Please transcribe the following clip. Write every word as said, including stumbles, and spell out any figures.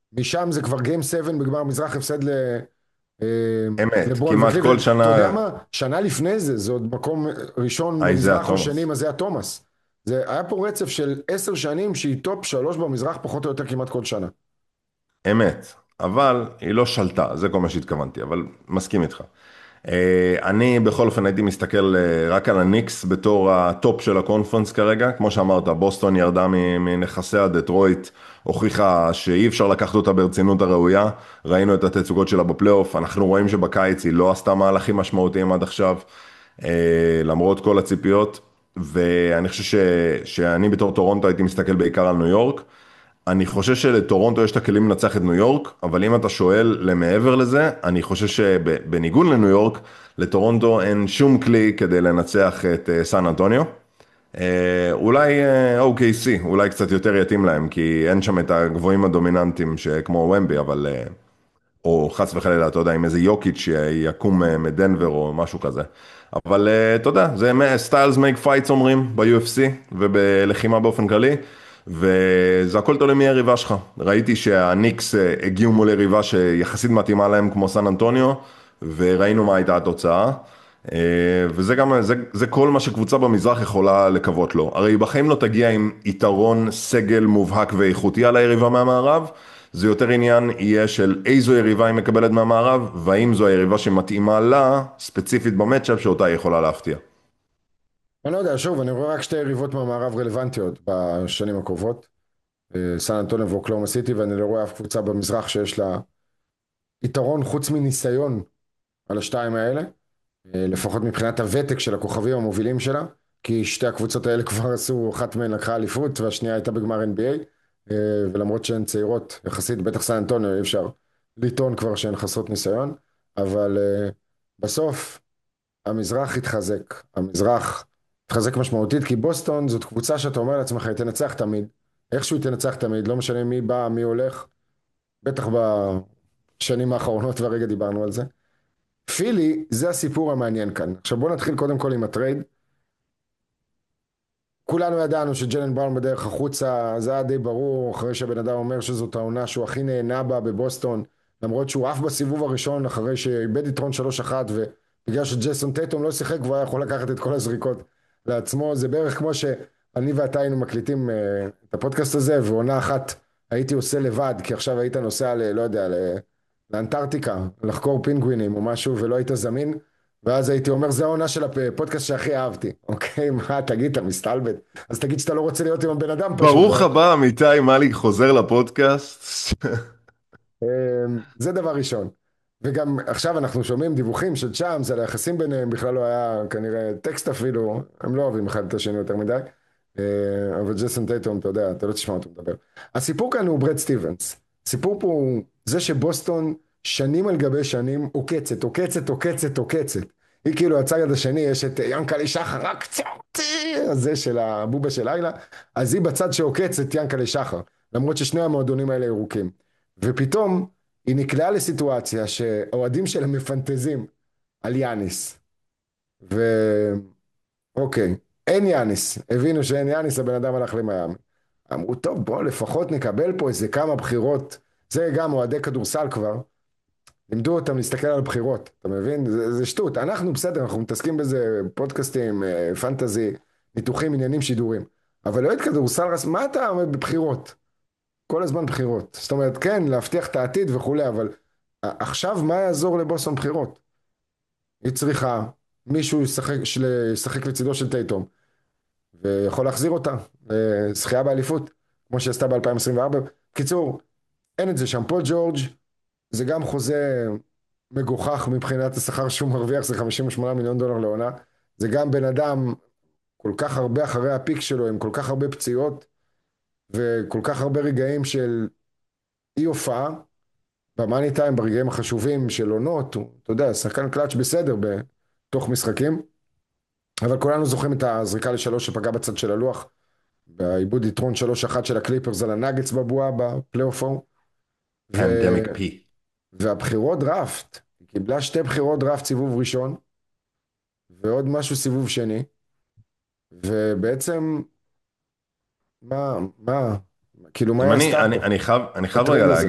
משם זה כבר גיים שבע בגמר מזרח, הפסד ל... אה, אמת, לברון כמעט כל וקליבלנד. אתה שנה, יודע מה? שנה לפני זה, זה עוד מקום ראשון איזיה במזרח או שני, תומאס. מה זה היה תומאס. זה היה פה רצף של עשר שנים שהיא טופ שלוש במזרח פחות או יותר כמעט כל שנה. אמת, אבל היא לא שלטה, זה כל מה שהתכוונתי, אבל מסכים איתך. אה, אני בכל אופן הייתי מסתכל אה, רק על הניקס בתור הטופ של הקונפרנס כרגע, כמו שאמרת, בוסטון ירדה מ- מנכסיה, דטרויט הוכיחה שאי אפשר לקחת אותה ברצינות הראויה, ראינו את התצוגות שלה בפלייאוף, אנחנו רואים שבקיץ היא לא עשתה מהלכים משמעותיים עד עכשיו, אה, למרות כל הציפיות, ואני חושב ש, שאני בתור טורונטו הייתי מסתכל בעיקר על ניו יורק, אני חושב שלטורונטו יש את הכלים לנצח את ניו יורק, אבל אם אתה שואל למעבר לזה, אני חושב שבניגוד לניו יורק, לטורונטו אין שום כלי כדי לנצח את אה, סן אנטוניו. אה, אולי אה, או קיי סי, אולי קצת יותר יתאים להם, כי אין שם את הגבוהים הדומיננטיים שכמו ומבי, אבל... אה, או חס וחלילה, אתה יודע, עם איזה יוקיץ' שיקום אה, מדנבר או משהו כזה. אבל אה, אתה יודע, זה סטיילס מייק פייטס אומרים ב-יו אף סי ובלחימה באופן כללי, וזה הכל תלוי מי היריבה שלך. ראיתי שהניקס אה, הגיעו מול יריבה שיחסית מתאימה להם כמו סן אנטוניו, וראינו מה הייתה התוצאה. אה, וזה גם, זה, זה כל מה שקבוצה במזרח יכולה לקוות לו. הרי היא בחיים לא תגיע עם יתרון סגל מובהק ואיכותי על היריבה מהמערב, זה יותר עניין יהיה של איזו יריבה היא מקבלת מהמערב, והאם זו היריבה שמתאימה לה, ספציפית במצ'אפ שאותה היא יכולה להפתיע. אני לא יודע, שוב, אני רואה רק שתי יריבות מהמערב רלוונטיות בשנים הקרובות. אה, סן אנטוניו ואוקלאומה סיטי, ואני לא רואה אף קבוצה במזרח שיש לה יתרון חוץ מניסיון על השתיים האלה. אה, לפחות מבחינת הוותק של הכוכבים המובילים שלה, כי שתי הקבוצות האלה כבר עשו, אחת מהן לקחה אליפות והשנייה הייתה בגמר אן בי איי, אה, ולמרות שהן צעירות יחסית, בטח סן אנטוניו, אי אפשר לטעון כבר שהן חסרות ניסיון, אבל אה, בסוף המזרח התחזק, המזרח התחזק משמעותית, כי בוסטון זאת קבוצה שאתה אומר לעצמך, היא תנצח תמיד, איכשהו היא תנצח תמיד, לא משנה מי בא, מי הולך, בטח בשנים האחרונות והרגע דיברנו על זה. פילי, זה הסיפור המעניין כאן. עכשיו בואו נתחיל קודם כל עם הטרייד. כולנו ידענו שג'לן בראון בדרך החוצה, זה היה די ברור, אחרי שהבן אדם אומר שזאת העונה שהוא הכי נהנה בה בבוסטון, למרות שהוא עף בסיבוב הראשון, אחרי שאיבד יתרון שלוש אחת, ובגלל שג'ייסון טייטום לא שיחק, והוא היה יכול לקחת את כל הזריקות לעצמו, זה בערך כמו שאני ואתה היינו מקליטים uh, את הפודקאסט הזה, ועונה אחת הייתי עושה לבד, כי עכשיו היית נוסע ל... לא יודע, ל... לאנטארקטיקה, לחקור פינגווינים או משהו, ולא היית זמין, ואז הייתי אומר, זה העונה של הפודקאסט שהכי אהבתי. אוקיי, מה, תגיד, אתה מסתלבט? אז תגיד שאתה לא רוצה להיות עם הבן אדם פשוט. ברוך הבא, עמיתי מאלי חוזר לפודקאסט. אמ, זה דבר ראשון. וגם עכשיו אנחנו שומעים דיווחים של צ'אמס על היחסים ביניהם, בכלל לא היה כנראה טקסט אפילו, הם לא אוהבים אחד את השני יותר מדי. אה, אבל ג'ייסון טייטום, אתה יודע, אתה לא תשמע אותו מדבר. הסיפור כאן הוא ברד סטיבנס. הסיפור פה הוא זה שבוסטון שנים על גבי שנים עוקצת, עוקצת, עוקצת, עוקצת. היא כאילו הצד השני, יש את ינקלה שחר, רק קצת, הזה של הבובה של לילה, אז היא בצד שעוקץ את ינקלה שחר, למרות ששני המועדונים האלה ירוקים. ופתאום היא נקלעה לסיטואציה שאוהדים שלה מפנטזים על יאניס. ואוקיי, אין יאניס. הבינו שאין יאניס, הבן אדם הלך למיאמי. אמרו, טוב, בוא לפחות נקבל פה איזה כמה בחירות. זה גם אוהדי כדורסל כבר. לימדו אותם להסתכל על בחירות, אתה מבין? זה, זה שטות. אנחנו בסדר, אנחנו מתעסקים בזה, פודקאסטים, אה, פנטזי, ניתוחים, עניינים, שידורים. אבל אוהד כדורסל, רס- מה אתה אומר בבחירות? כל הזמן בחירות. זאת אומרת, כן, להבטיח את העתיד וכולי, אבל עכשיו מה יעזור לבוסטון בחירות? היא צריכה מישהו ישחק, של, ישחק לצידו של טייטום, ויכול להחזיר אותה, אה, זכייה באליפות, כמו שעשתה ב-אלפיים עשרים וארבע. קיצור, אין את זה שם. פול ג'ורג' זה גם חוזה מגוחך מבחינת השכר שהוא מרוויח, זה חמישים ושמונה מיליון דולר לעונה. זה גם בן אדם כל כך הרבה אחרי הפיק שלו, עם כל כך הרבה פציעות, וכל כך הרבה רגעים של אי הופעה, במאני טיים, ברגעים החשובים של עונות, הוא, אתה יודע, שחקן קלאץ' בסדר בתוך משחקים, אבל כולנו זוכרים את הזריקה לשלוש שפגע בצד של הלוח, בעיבוד יתרון שלוש אחת של הקליפרס על הנאגץ בבועה בפלייאוף ההוא, ו... פנדמיק פי. והבחירות דראפט, היא קיבלה שתי בחירות דראפט סיבוב ראשון, ועוד משהו סיבוב שני, ובעצם, מה, מה, כאילו מה אם היא אני, עשתה אני, פה אני חייב, אני חייב רגע בטרייד להגיד, הזה?